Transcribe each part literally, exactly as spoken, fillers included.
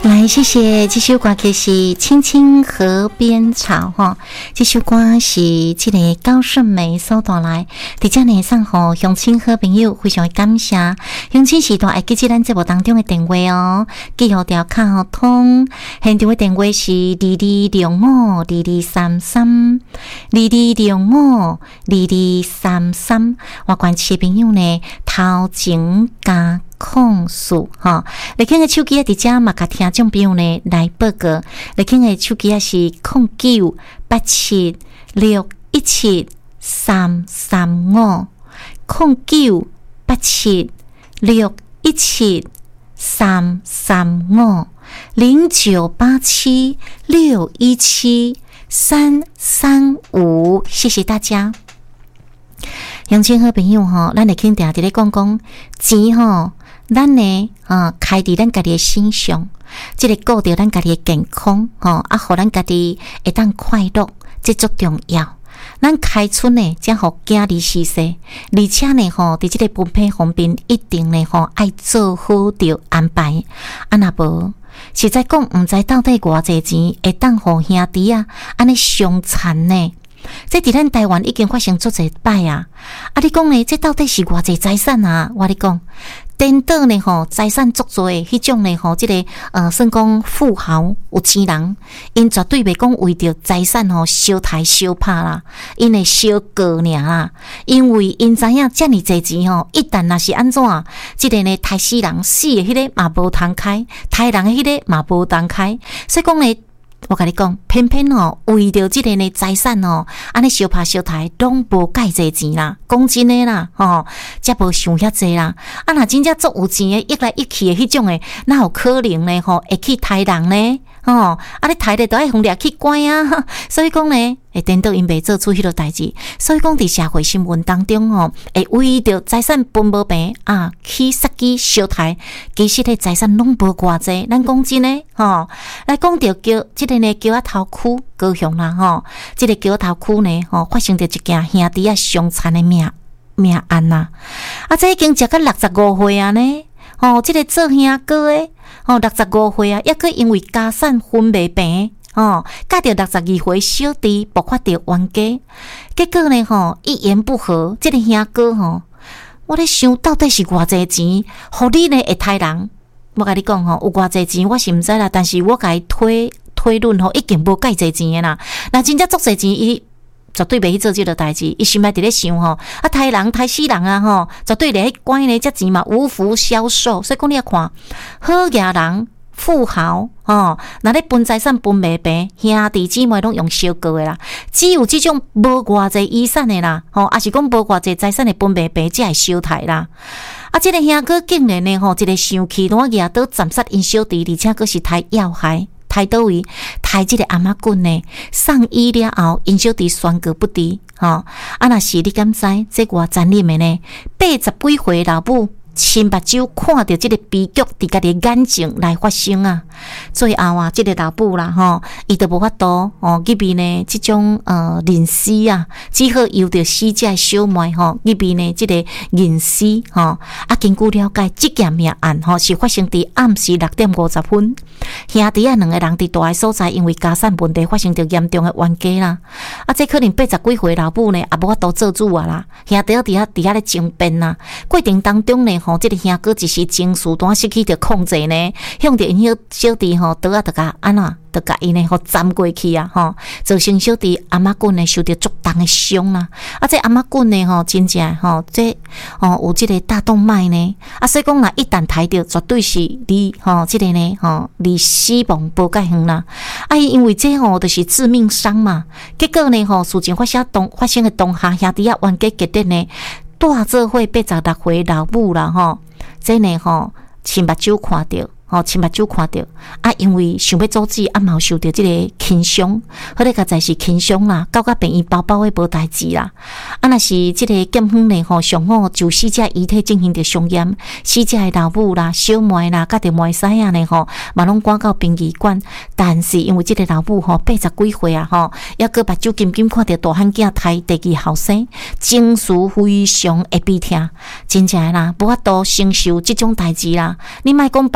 来，谢谢这首歌，就是《青青河边草》哈。这首歌是这个高顺梅所带来，伫遮呢送互乡亲好朋友，非常感谢。乡亲时代会记起咱节目当中的电话哦，记号条卡号通，现场的电话是二二六五二二三三二二六五二二三三。我关切朋友呢，头前加控诉哈，你看个手机啊，伫遮嘛，甲听众朋友呢来报告。你看个手机啊是空九八七六一七三三五，空九八七六一七三三五，零九八七六一七三三五。谢谢大家。乡亲好朋友吼，咱会肯定伫咧讲讲钱吼。咱呢啊，开伫咱家己的心上，即个顾着咱家己的健康吼，啊，互咱家己会当快乐，这足重要。咱开出呢，才互囝儿施舍，而且呢吼，伫即个分配方面一定呢吼，爱做好着安排。啊，若无实在讲，毋知到底偌济钱会当互兄弟啊，安尼相残呢？这伫咱台湾已经发生足侪摆啊！啊，你讲呢？这到底是偌济财产啊？我你讲。颠倒呢吼，财产足多诶，迄种呢吼，即、这个呃，算讲富豪有钱人，因绝对袂讲为着财产吼相杀相拍啦，因会相告尔啦。因为因知影遮尔济钱吼，一旦若是安怎，即、这个呢，杀死人死诶，迄个嘛无通开，杀人诶，迄个嘛无通开，所以讲呢。我甲你讲，偏偏吼为着即个呢财产吼，安尼相拍相杀，拢无介济钱啦。讲真诶啦，吼，则无想遐济啦。啊，若真正足有钱诶，一来一去诶迄种诶，哪有可能呢？吼，会去杀人呢？吼，啊，你杀咧都爱互掠去关啊。所以讲呢，会颠倒因袂做出迄落代志。所以讲伫社会新闻当中吼，会为着财产分无平啊，去杀鸡相杀，其实咧财产拢无偌济。咱讲真诶，吼，来讲着叫即个。呢，桥仔头区高雄啦吼，即、这个桥头区呢吼，发生着一件兄弟啊相残的命命案呐。啊，这已经食到六十五岁啊呢，吼、哦，即、这个做兄哥的，吼、哦，六十五岁啊，抑佫因为家产分袂平，吼，甲着六十二岁小弟爆发着冤家，结果呢吼，一言不合，即、这个兄哥吼，我咧想到底是偌济钱，互你呢会杀人？我甲你讲吼，有偌济钱我是毋知啦，但是我甲伊推。推论吼，已经无介济钱诶啦。那真正足济钱，伊绝对袂去做即个代志。伊心内伫咧想吼，啊，杀人杀死人啊吼，绝对咧关咧，遮钱嘛无福消受。所以讲你要看，好野人、富豪吼，若咧分财产分袂平，兄弟姊妹拢用相告诶啦。只有即种无偌济遗产诶啦，吼，也是讲无偌济财产诶分袂平，才会相杀啦。啊，即、這个兄哥竟然呢吼，一个生气烂牙刀斩杀因小弟，而且佫是杀要害。抬倒位，抬即个阿嬷棍呢？送医了后，因小弟宣告不治。吼、哦，啊，若是你敢知？这偌残忍的呢？八十几岁老母亲目睭看到即个悲剧伫家己眼前来发生啊！最后啊，即、這個老母啦，吼，伊都无法度哦，入面呢，即种呃认死啊，只好由着死者的小妹吼，入面呢，即、這個认死吼。啊，根據了解，即件命案吼是發生伫暗時六點五十分，兄弟啊兩個人伫大個所在，因為家產問題發生着嚴重的冤家啦。啊，這可能八十幾歲老母呢，也無法度做主啊啦，兄弟啊伫遐伫遐咧爭辯啦，過程當中呢。吼，即個兄哥一時情緒單失去着控制呢，向着因迄小弟吼，倒啊倒甲安怎，倒甲伊呢，互斬過去啊，吼，造成小弟阿媽棍呢受着足重的傷啦。啊，這阿媽棍呢，吼，真正吼，這吼有即個大動脈呢，啊，所以講若一旦抬着，絕對是離吼即個呢，吼離死亡無介遠啦。啊，因為這吼就是致命傷嘛，結果呢，吼事情發生當發生嘅當下，兄弟啊冤家結得呢。大做伙八十六歲老母啦吼，這呢吼親目睭看到，吼親目睭看到啊，因為想要阻止啊，嘛有受到即個輕傷，好咧個才是輕傷啦，到甲病院包包誒無代志啦。啊，若是即個檢方呢吼，上好就死者遺體進行着詳驗，死者誒老母啦、小妹啦、甲着妹婿啊呢吼，嘛攏趕到殯儀館，但是因為即個老母吼八十幾歲啊吼，抑閣目睭金金看着大漢囝胎第二後生，情緒非常會悲痛，真正啦，無法度承受即種代志啦。你莫講白髮人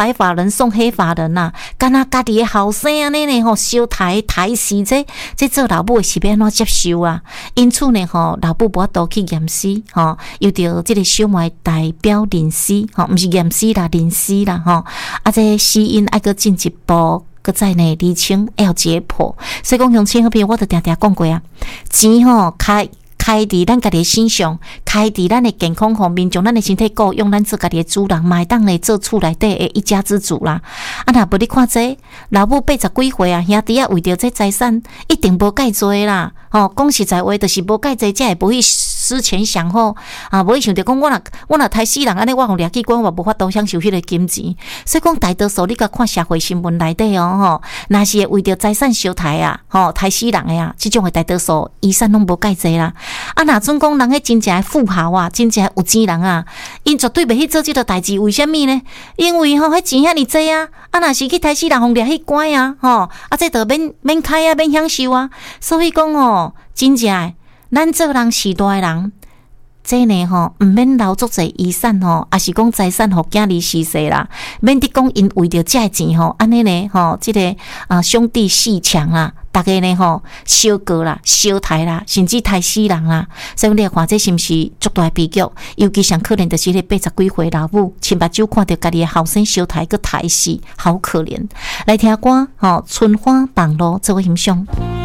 人送黑法人呐、啊，干那家己的后生安尼呢吼，烧台台戏这这做老母是要安怎接受啊？因此呢吼，老母无法度去验尸吼，又着这个小妹代表认尸吼，毋是验尸啦，认尸啦吼，啊这死因爱搁进一步。搁再呢厘清要解剖，所以讲乡亲好朋友，我都定定讲过啊，钱吼开开伫咱家己身上，开伫咱的健康方面，将咱的身体顾用咱做家己的主人，嘛会当呢做厝内底的一家之主啦。啊，若无你看这老母八十几岁啊，兄弟啊为着这财产一定无介多啦。吼、哦，讲实在话，就是无介多，才会无去思前想后啊，无去想着讲我若我若杀死人安尼，我互掠去关，我无法度享受迄个金钱。所以讲大多数你甲看社会新闻内底哦，吼，若是为着财产烧台啊，吼，杀死人的啊，即种的大多数遗产拢无介多啦。啊，若准讲人迄真正的富豪啊，真正的有钱人啊，因绝对袂去做即个代志。为虾米呢？因为吼，迄钱遐尼济啊，啊，若是去杀死人，互掠去关啊，吼，啊，这着免免开啊，免享受啊。所以讲哦，真正的，咱做人时代的人。这呢吼，毋免留足侪遗产吼，也是讲财产互囝儿逝世啦。免得讲因为着这钱吼，安尼呢吼，即、這個啊兄弟阋牆啦，大家呢吼烧過啦、燒台啦，甚至殺死人啦。所以你看這是毋是足大悲劇？尤其上可能就是迄八十幾歲老母，親目睭看到家己的後生燒台個殺死，好可憐。來聽歌吼，春花放路做個欣賞。